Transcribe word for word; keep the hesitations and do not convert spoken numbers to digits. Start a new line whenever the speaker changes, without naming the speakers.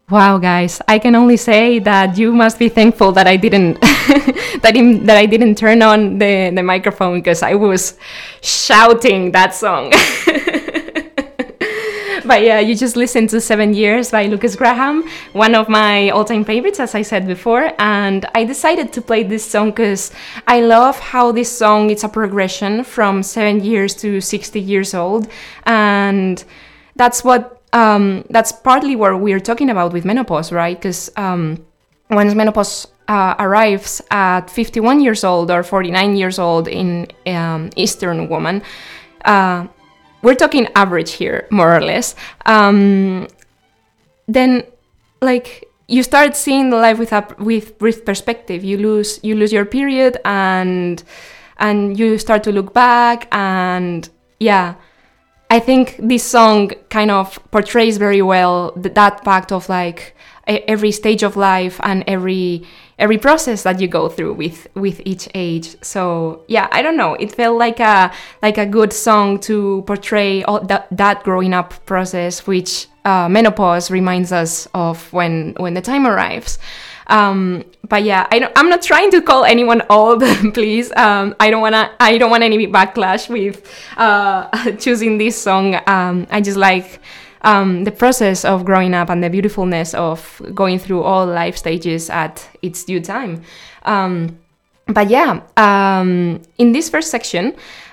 Wow, guys! I can only say that you must be thankful that I didn't that in, that I didn't turn on the the microphone because I was shouting that song. But yeah, you just listened to Seven Years by Lucas Graham, one of my all-time favorites, as I said before. And I decided to play this song because I love how this song, it's a progression from seven years to sixty years old. And that's what, um, that's partly what we're talking about with menopause, right? Because um, once menopause uh, arrives at fifty-one years old or forty-nine years old in um, Eastern woman, uh, we're talking average here, more or less, um, then like you start seeing the life with a, with with perspective. You lose you lose your period, and and you start to look back, and yeah, I think this song kind of portrays very well th- that fact of like a- every stage of life and every every process that you go through with with each age. So yeah, I don't know, it felt like a like a good song to portray all that that growing up process, which uh, menopause reminds us of when when the time arrives. Um, but yeah, I don't, I'm not trying to call anyone old, please. Um, I don't wanna I don't want any backlash with uh, choosing this song. Um, I just like Um, the process of growing up and the beautifulness of going through all life stages at its due time. Um, but yeah, um, in this first section,